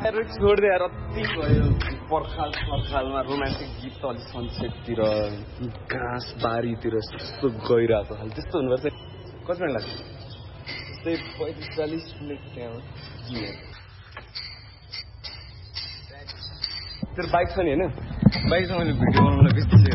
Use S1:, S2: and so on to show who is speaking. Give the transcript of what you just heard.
S1: छोड्दै यार अति भयो पर्खालमा रोमान्टिक गीत त अलि सनसेटतिर घाँस बारीतिर यस्तो गइरहेको खालि त्यस्तो हुनुपर्छ कति मिनट लाग्छ त्यही 35-40 मिनट त्यहाँ तेरो बाइक छ नि होइन बाइकसँग मैले भिडियो बनाउनलाई बिर्सिसकेँ